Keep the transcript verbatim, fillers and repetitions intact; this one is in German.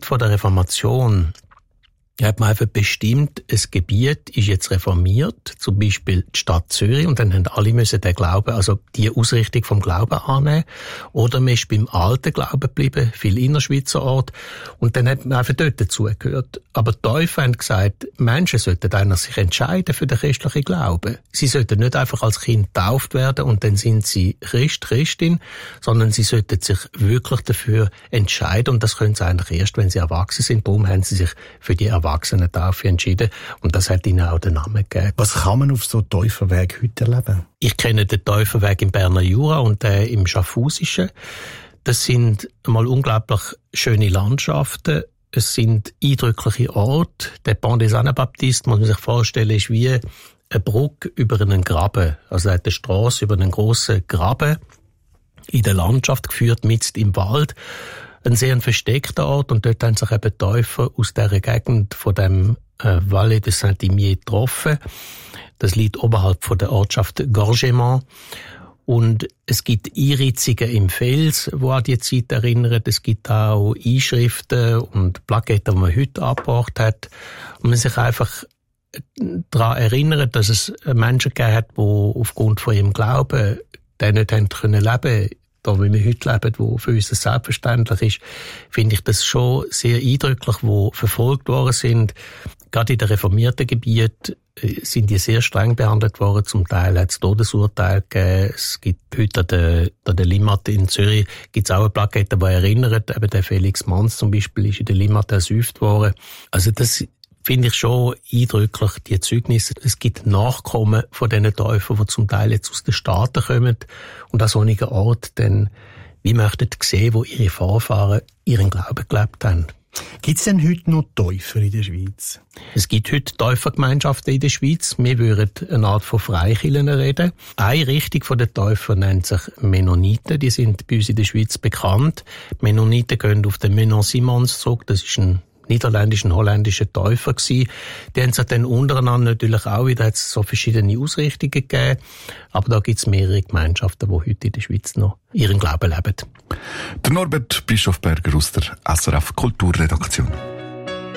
Zeit der Reformation hat man einfach bestimmt, ein Gebiet ist jetzt reformiert, zum Beispiel die Stadt Zürich, und dann haben alle müssen den Glauben, also die Ausrichtung vom Glauben annehmen. Oder man ist beim alten Glauben geblieben, viel Innerschweizer Ort, und dann hat man einfach dort dazugehört. Aber die Täufer haben gesagt, Menschen sollten einer sich entscheiden für den christlichen Glauben. Sie sollten nicht einfach als Kind getauft werden und dann sind sie Christ, Christin, sondern sie sollten sich wirklich dafür entscheiden, und das können sie eigentlich erst, wenn sie erwachsen sind. Darum haben sie sich für die Erwachsenentaufe entschieden, und das hat ihnen auch den Namen gegeben. Was kann man auf so Täuferweg heute erleben? Ich kenne den Täuferweg im Berner Jura und den im Schaffhausischen. Das sind mal unglaublich schöne Landschaften. Es sind eindrückliche Orte. Der Pont des Anabaptistes, muss man sich vorstellen, ist wie eine Brücke über einen Graben. Also er hat eine Strasse über einen grossen Graben in der Landschaft geführt, mitten im Wald. Ein sehr versteckter Ort, und dort haben sich eben Täufer aus dieser Gegend von dem äh, Vallée de Saint-Imier getroffen. Das liegt oberhalb von der Ortschaft Gorgement. Und es gibt Einritzungen im Fels, die an die Zeit erinnern. Es gibt auch Einschriften und Plaketten, die man heute angebracht hat. Und man sich einfach daran erinnert, dass es Menschen gegeben hat, die aufgrund von ihrem Glauben den nicht haben können leben, da wie wir heute leben, wo für uns das selbstverständlich ist, finde ich das schon sehr eindrücklich, wo verfolgt worden sind. Gerade in den reformierten Gebieten sind die sehr streng behandelt worden. Zum Teil hat es Todesurteile gegeben. Es gibt heute an der, an der Limmat in Zürich gibt es auch eine Plakette, die erinnert, eben der Felix Manz zum Beispiel ist in der Limmat ersäuft worden. Also das finde ich schon eindrücklich, die Zeugnisse. Es gibt Nachkommen von diesen Täufern, die zum Teil jetzt aus den Staaten kommen und an solchen Orten dann wie möchten sehen, wo ihre Vorfahren ihren Glauben gelebt haben. Gibt es denn heute noch Täufer in der Schweiz? Es gibt heute Täufergemeinschaften in der Schweiz. Wir würden eine Art von Freikirchen reden. Eine Richtung der Täufer nennt sich Mennoniten. Die sind bei uns in der Schweiz bekannt. Mennoniten gehen auf den Menon Simons zurück. Das ist ein niederländischen, holländischen Täufer gewesen. Die haben sich dann untereinander natürlich auch wieder hat's so verschiedene Ausrichtungen gegeben. Aber da gibt's mehrere Gemeinschaften, die heute in der Schweiz noch ihren Glauben leben. Der Norbert Bischofberger aus der S R F Kulturredaktion.